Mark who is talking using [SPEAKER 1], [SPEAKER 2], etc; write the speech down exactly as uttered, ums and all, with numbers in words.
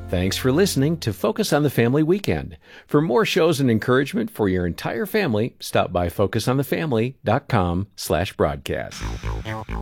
[SPEAKER 1] Thanks for listening to Focus on the Family Weekend. For more shows and encouragement for your entire family, stop by focus on the family dot com slash broadcast.